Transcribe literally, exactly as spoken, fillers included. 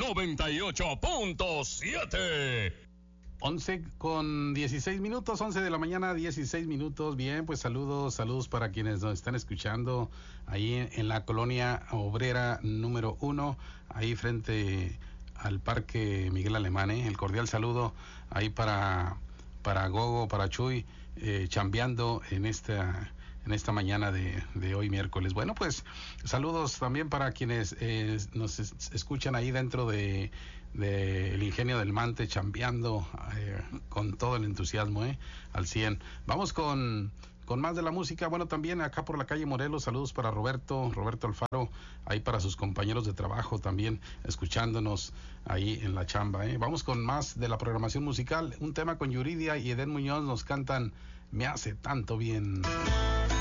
noventa y ocho punto siete. once con dieciséis minutos, once de la mañana, dieciséis minutos. Bien, pues saludos, saludos para quienes nos están escuchando ahí en, en la colonia obrera número uno, ahí frente al Parque Miguel Alemán, ¿eh? El cordial saludo ahí para, para Gogo, para Chuy, eh, chambeando en esta... en esta mañana de, de hoy miércoles. Bueno, pues saludos también para quienes eh, nos es, escuchan ahí dentro de, de el Ingenio del Mante, chambeando eh, con todo el entusiasmo, eh, al cien. Vamos con, con más de la música. Bueno, también acá por la calle Morelos, saludos para Roberto, Roberto Alfaro, ahí para sus compañeros de trabajo también, escuchándonos ahí en la chamba, eh. Vamos con más de la programación musical. Un tema con Yuridia y Eden Muñoz nos cantan Me hace tanto bien.